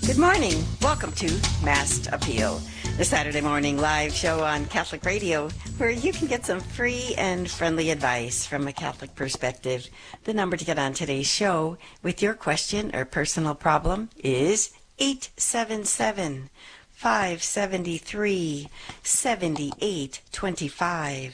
Good morning. Welcome to Mass Appeal, the Saturday morning live show on Catholic Radio, where you can get some free and friendly advice from a Catholic perspective. The number to get on today's show with your question or personal problem is 877-573-7825.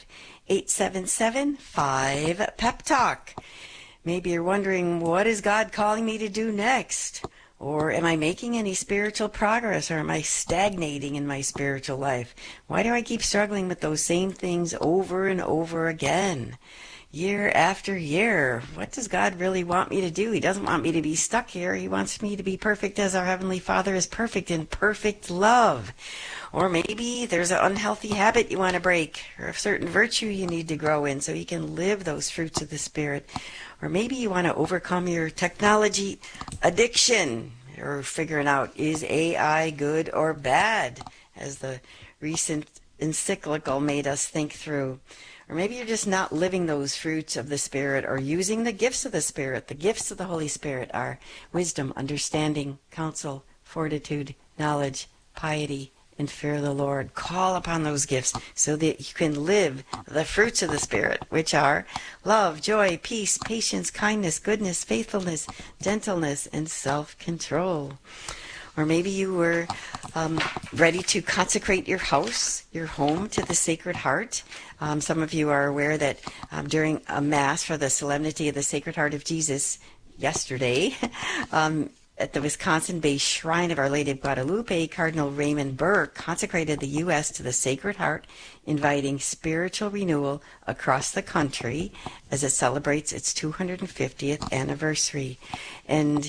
877-5-PEP-TALK. Maybe you're wondering, what is God calling me to do next? Or am I making any spiritual progress, or am I stagnating in my spiritual life? Why do I keep struggling with those same things over and over again, year after year? What does God really want me to do? He doesn't want me to be stuck here. He wants me to be perfect as our Heavenly Father is perfect in perfect love. Or maybe there's an unhealthy habit you want to break, or a certain virtue you need to grow in so you can live those fruits of the Spirit. Or maybe you want to overcome your technology addiction, or figuring out, is AI good or bad, as the recent encyclical made us think through. Or maybe you're just not living those fruits of the Spirit, or using the gifts of the Spirit. The gifts of the Holy Spirit are wisdom, understanding, counsel, fortitude, knowledge, piety, and fear of the Lord. Call upon those gifts so that you can live the fruits of the Spirit, which are love, joy, peace, patience, kindness, goodness, faithfulness, gentleness, and self-control. Or maybe you were ready to consecrate your house, your home, to the Sacred Heart. Some of you are aware that during a Mass for the Solemnity of the Sacred Heart of Jesus yesterday, at the Wisconsin-based Shrine of Our Lady of Guadalupe, Cardinal Raymond Burke consecrated the U.S. to the Sacred Heart, inviting spiritual renewal across the country as it celebrates its 250th anniversary. And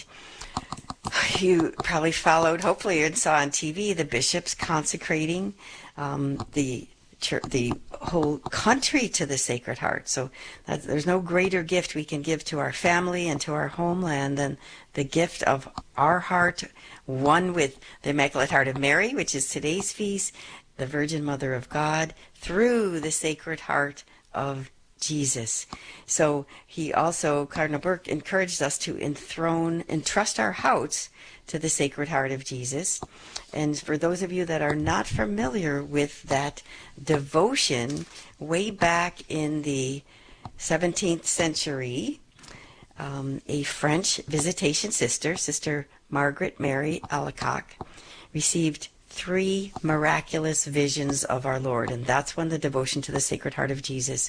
you probably followed, hopefully, and saw on TV the bishops consecrating the whole country to the Sacred Heart. So there's no greater gift we can give to our family and to our homeland than the gift of our heart, one with the Immaculate Heart of Mary, which is today's feast, the Virgin Mother of God, through the Sacred Heart of Jesus. So he also, Cardinal Burke, encouraged us to entrust our hearts to the Sacred Heart of Jesus. And for those of you that are not familiar with that devotion, way back in the 17th century, a French visitation sister, Sister Margaret Mary Alacoque, received 3 miraculous visions of our Lord. And that's when the devotion to the Sacred Heart of Jesus